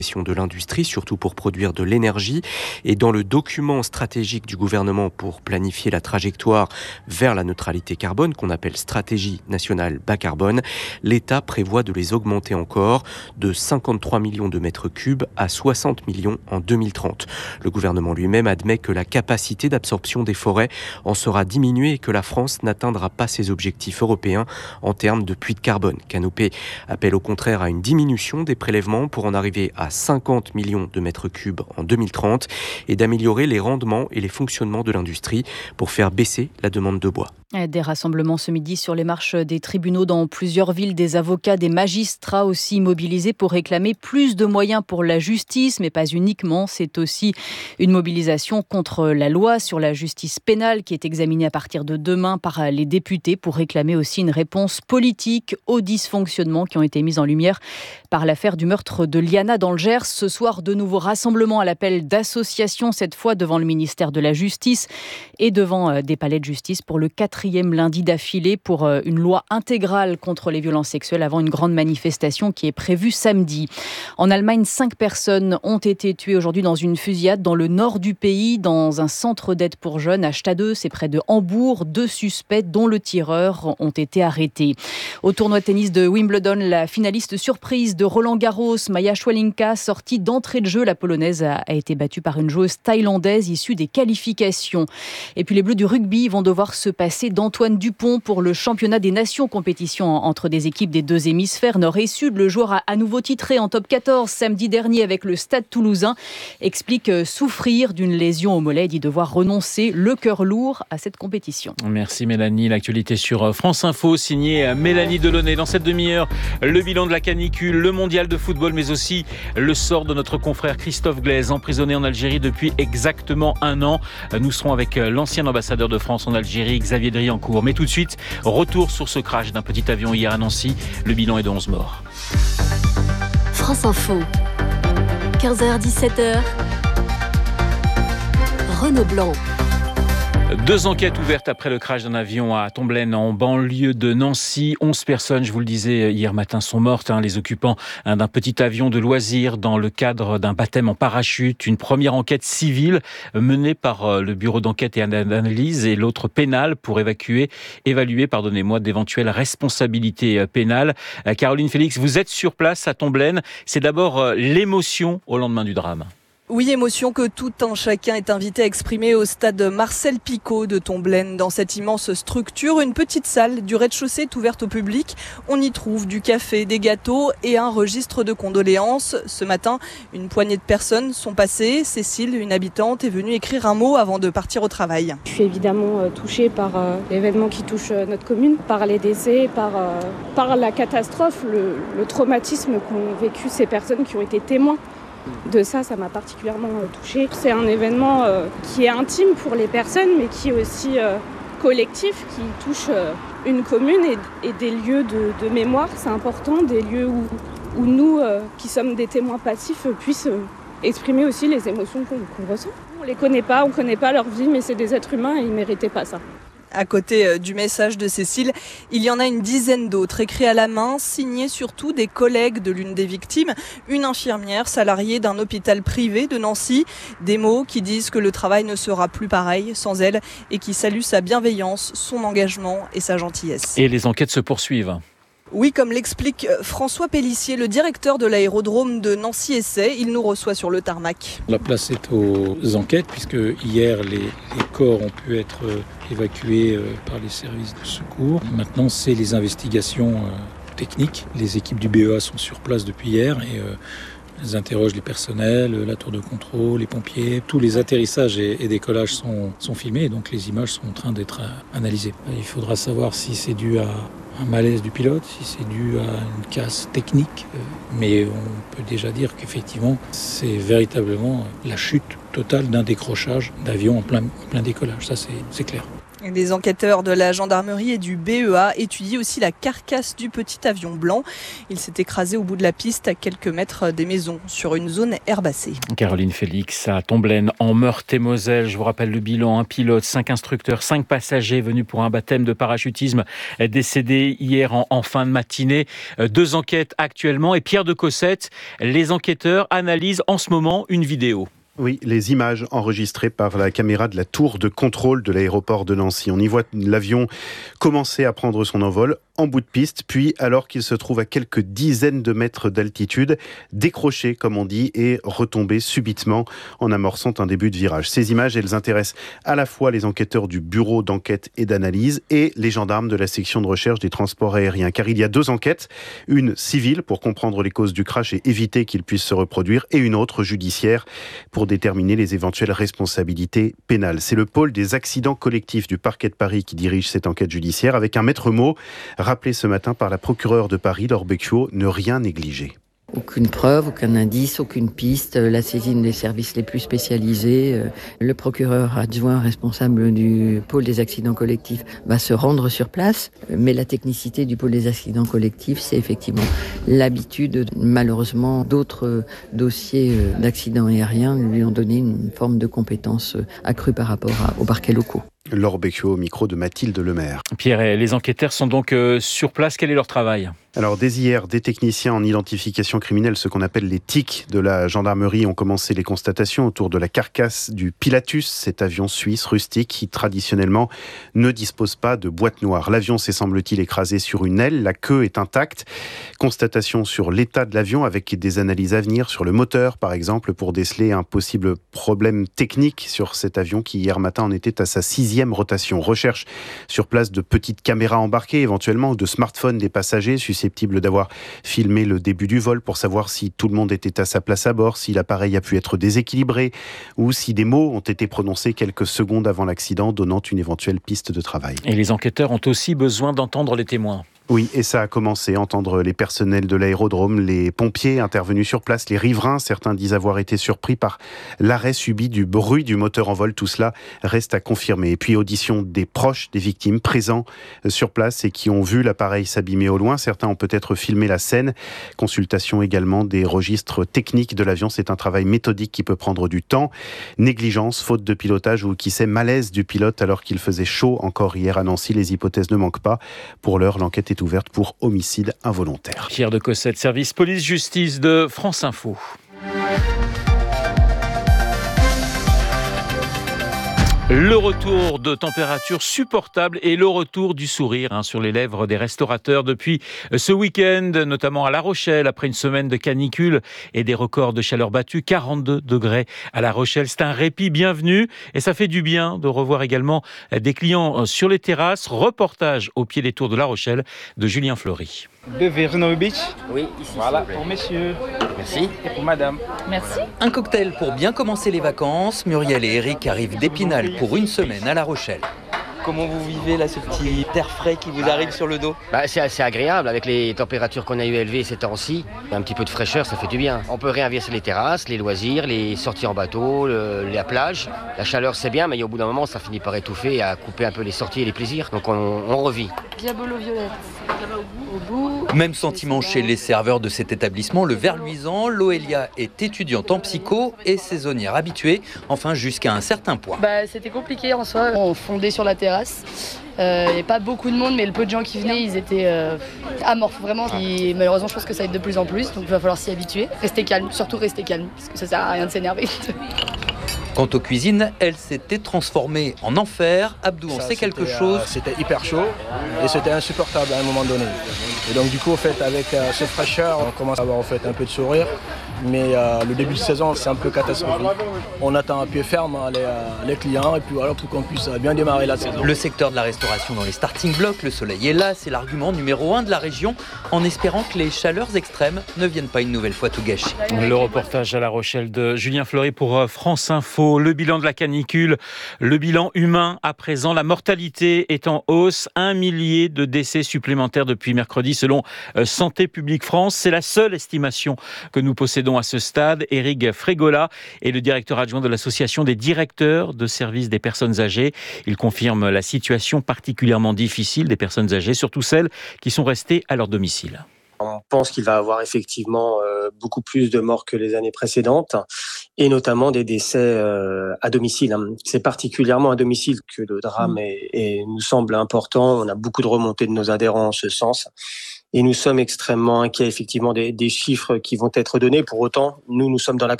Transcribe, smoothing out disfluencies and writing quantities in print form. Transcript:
de l'industrie, surtout pour produire de l'énergie. Et dans le document stratégique du gouvernement pour planifier la trajectoire vers la neutralité carbone, qu'on appelle Stratégie nationale bas carbone, l'État prévoit de les augmenter encore de 53 millions de mètres cubes à 60 millions en 2030. Le gouvernement lui-même admet que la capacité d'absorption des forêts en sera diminuée et que la France n'atteindra pas ses objectifs européens en termes de puits de carbone. Canopé appelle au contraire à une diminution des prélèvements pour en arriver à 50 millions de mètres cubes en 2030 et d'améliorer les rendements et les fonctionnements de l'industrie pour faire baisser la demande de bois. Des rassemblements ce midi sur les marches des tribunaux dans plusieurs villes, des avocats, des magistrats aussi mobilisés pour réclamer plus de moyens pour la justice, mais pas uniquement. C'est aussi une mobilisation contre la loi sur la justice pénale qui est examinée à partir de demain par les députés pour réclamer aussi une réponse politique aux dysfonctionnements qui ont été mis en lumière par l'affaire du meurtre de Liana dans le Gers. Ce soir, de nouveaux rassemblements à l'appel d'associations, cette fois devant le ministère de la Justice et devant des palais de justice pour le 4e lundi d'affilée pour une loi intégrale contre les violences sexuelles avant une grande manifestation qui est prévue samedi. En Allemagne, 5 personnes ont été tuées aujourd'hui dans une fusillade dans le nord du pays, dans un centre d'aide pour jeunes à Stade, c'est près de Hambourg. 2 suspects, dont le tireur, ont été arrêtés. Au tournoi de tennis de Wimbledon, la finaliste surprise de Roland-Garros, Maja Świalinka, sortie d'entrée de jeu. La Polonaise a été battue par une joueuse thaïlandaise issue des qualifications. Et puis les Bleus du rugby vont devoir se passer d'Antoine Dupont pour le championnat des nations, compétition entre des équipes des 2 hémisphères, nord et sud. Le joueur a à nouveau titré en top 14 samedi dernier avec le Stade Toulousain. Explique souffrir d'une lésion au mollet et dit devoir renoncer le cœur lourd à cette compétition. Merci Mélanie. L'actualité sur France Info, signée Mélanie Delaunay. Dans cette demi-heure, le bilan de la canicule, le mondial de football, mais aussi le sort de notre confrère Christophe Glaise, emprisonné en Algérie depuis exactement 1 an. Nous serons avec l'ancien ambassadeur de France en Algérie, Xavier Driancourt. Mais tout de suite, retour sur ce crash d'un petit avion hier à Nancy. Le bilan est de 11 morts. France Info, 15h-17h, Renaud Blanc. 2 enquêtes ouvertes après le crash d'un avion à Tomblaine, en banlieue de Nancy. 11 personnes, je vous le disais hier matin, sont mortes. Les occupants d'un petit avion de loisirs dans le cadre d'un baptême en parachute. Une première enquête civile menée par le bureau d'enquête et d'analyse et l'autre pénale pour évaluer d'éventuelles responsabilités pénales. Caroline Félix, vous êtes sur place à Tomblaine. C'est d'abord l'émotion au lendemain du drame. Oui, émotion que tout un chacun est invité à exprimer au stade Marcel Picot de Tomblaine. Dans cette immense structure, une petite salle du rez-de-chaussée est ouverte au public. On y trouve du café, des gâteaux et un registre de condoléances. Ce matin, une poignée de personnes sont passées. Cécile, une habitante, est venue écrire un mot avant de partir au travail. Je suis évidemment touchée par l'événement qui touche notre commune, par les décès, par la catastrophe, le traumatisme qu'ont vécu ces personnes qui ont été témoins. De ça m'a particulièrement touchée. C'est un événement qui est intime pour les personnes, mais qui est aussi collectif, qui touche une commune et des lieux de mémoire. C'est important, des lieux où nous, qui sommes des témoins passifs, puissent exprimer aussi les émotions qu'on ressent. On les connaît pas, on connaît pas leur vie, mais c'est des êtres humains et ils méritaient pas ça. À côté du message de Cécile, il y en a une dizaine d'autres, écrits à la main, signés surtout des collègues de l'une des victimes, une infirmière salariée d'un hôpital privé de Nancy. Des mots qui disent que le travail ne sera plus pareil sans elle et qui saluent sa bienveillance, son engagement et sa gentillesse. Et les enquêtes se poursuivent. Oui, comme l'explique François Pellissier, le directeur de l'aérodrome de Nancy-Essay, il nous reçoit sur le tarmac. La place est aux enquêtes puisque hier les corps ont pu être évacués par les services de secours. Maintenant, c'est les investigations techniques. Les équipes du BEA sont sur place depuis hier et elles interrogent les personnels, la tour de contrôle, les pompiers. Tous les atterrissages et décollages sont filmés, donc les images sont en train d'être analysées. Il faudra savoir si c'est dû à un malaise du pilote, si c'est dû à une casse technique, mais on peut déjà dire qu'effectivement c'est véritablement la chute totale d'un décrochage d'avion en plein décollage, ça c'est clair. Des enquêteurs de la gendarmerie et du BEA étudient aussi la carcasse du petit avion blanc. Il s'est écrasé au bout de la piste à quelques mètres des maisons sur une zone herbacée. Caroline Félix à Tomblaine en Meurthe-et-Moselle. Je vous rappelle le bilan, un pilote, 5 instructeurs, 5 passagers venus pour un baptême de parachutisme décédés hier en fin de matinée. 2 enquêtes actuellement et Pierre de Cossette, les enquêteurs analysent en ce moment une vidéo. Oui, les images enregistrées par la caméra de la tour de contrôle de l'aéroport de Nancy. On y voit l'avion commencer à prendre son envol en bout de piste, puis alors qu'il se trouve à quelques dizaines de mètres d'altitude, décrocher comme on dit et retomber subitement en amorçant un début de virage. Ces images, elles intéressent à la fois les enquêteurs du bureau d'enquête et d'analyse et les gendarmes de la section de recherche des transports aériens, car il y a 2 enquêtes, une civile pour comprendre les causes du crash et éviter qu'il puisse se reproduire, et une autre judiciaire pour déterminer les éventuelles responsabilités pénales. C'est le pôle des accidents collectifs du parquet de Paris qui dirige cette enquête judiciaire avec un maître mot rappelé ce matin par la procureure de Paris, Laure Becchio, ne rien négliger. Aucune preuve, aucun indice, aucune piste, la saisine des services les plus spécialisés. Le procureur adjoint responsable du pôle des accidents collectifs va se rendre sur place, mais la technicité du pôle des accidents collectifs, c'est effectivement l'habitude. Malheureusement, d'autres dossiers d'accidents aériens lui ont donné une forme de compétence accrue par rapport aux parquets locaux. Laure Becchio au micro de Mathilde Lemaire. Pierre, les enquêteurs sont donc sur place. Quel est leur travail ? Alors dès hier, des techniciens en identification criminelle, ce qu'on appelle les TIC de la gendarmerie, ont commencé les constatations autour de la carcasse du Pilatus, cet avion suisse rustique qui traditionnellement ne dispose pas de boîte noire. L'avion s'est semble-t-il écrasé sur une aile, la queue est intacte. Constatation sur l'état de l'avion avec des analyses à venir sur le moteur par exemple pour déceler un possible problème technique sur cet avion qui hier matin en était à sa 6e rotation. Recherche sur place de petites caméras embarquées éventuellement ou de smartphones des passagers susceptibles d'avoir filmé le début du vol pour savoir si tout le monde était à sa place à bord, si l'appareil a pu être déséquilibré ou si des mots ont été prononcés quelques secondes avant l'accident, donnant une éventuelle piste de travail. Et les enquêteurs ont aussi besoin d'entendre les témoins. Oui, et ça a commencé. Entendre les personnels de l'aérodrome, les pompiers intervenus sur place, les riverains. Certains disent avoir été surpris par l'arrêt subi du bruit du moteur en vol. Tout cela reste à confirmer. Et puis audition des proches des victimes présents sur place et qui ont vu l'appareil s'abîmer au loin. Certains ont peut-être filmé la scène. Consultation également des registres techniques de l'avion. C'est un travail méthodique qui peut prendre du temps. Négligence, faute de pilotage ou qui sait malaise du pilote alors qu'il faisait chaud encore hier à Nancy. Les hypothèses ne manquent pas. Pour l'heure, l'enquête est ouverte pour homicide involontaire. Pierre de Cossette, service police-justice de France Info. Le retour de température supportable et le retour du sourire sur les lèvres des restaurateurs depuis ce week-end, notamment à La Rochelle, après une semaine de canicule et des records de chaleur battus, 42 degrés à La Rochelle. C'est un répit bienvenu et ça fait du bien de revoir également des clients sur les terrasses. Reportage au pied des tours de La Rochelle de Julien Fleury. De Verno Beach. Oui, ici. Voilà, pour messieurs. Merci. Et pour madame. Merci. Un cocktail pour bien commencer les vacances. Muriel et Eric arrivent d'Épinal pour une semaine à La Rochelle. Comment vous vivez là, ce petit air frais qui vous arrive sur le dos ? C'est assez agréable avec les températures qu'on a eu élevées ces temps-ci. Un petit peu de fraîcheur, ça fait du bien. On peut réinverser les terrasses, les loisirs, les sorties en bateau, la plage. La chaleur c'est bien, mais au bout d'un moment ça finit par étouffer et à couper un peu les sorties et les plaisirs. Donc on revit. Diabolo violette. Au bout. Même sentiment chez les serveurs de cet établissement, le Verluisant. Loelia est étudiante en psycho et saisonnière habituée, enfin jusqu'à un certain point. C'était compliqué en soi. On fondait sur la terrasse. Il n'y avait pas beaucoup de monde, mais le peu de gens qui venaient, ils étaient amorphes vraiment. Et malheureusement, je pense que ça va être de plus en plus, donc il va falloir s'y habituer. Rester calme, surtout rester calme, parce que ça sert à rien de s'énerver. Quant aux cuisines, elles s'étaient transformées en enfer. Abdou en sait quelque chose. C'était hyper chaud et c'était insupportable à un moment donné. Et donc du coup, avec cette fraîcheur, on commence à avoir un peu de sourire. Mais le début de saison, c'est un peu catastrophique. On attend à pied ferme les clients et puis voilà pour qu'on puisse bien démarrer la saison. Le secteur de la restauration dans les starting blocks, le soleil est là, c'est l'argument numéro 1 de la région, en espérant que les chaleurs extrêmes ne viennent pas une nouvelle fois tout gâcher. Le reportage à La Rochelle de Julien Fleury pour France Info. Info, le bilan de la canicule, le bilan humain à présent. La mortalité est en hausse. 1 millier de décès supplémentaires depuis mercredi selon Santé publique France. C'est la seule estimation que nous possédons à ce stade. Éric Frégola est le directeur adjoint de l'association des directeurs de services des personnes âgées. Il confirme la situation particulièrement difficile des personnes âgées, surtout celles qui sont restées à leur domicile. On pense qu'il va y avoir effectivement beaucoup plus de morts que les années précédentes et notamment des décès à domicile. C'est particulièrement à domicile que le drame nous semble important. On a beaucoup de remontées de nos adhérents en ce sens. Et nous sommes extrêmement inquiets effectivement des chiffres qui vont être donnés. Pour autant, nous sommes dans la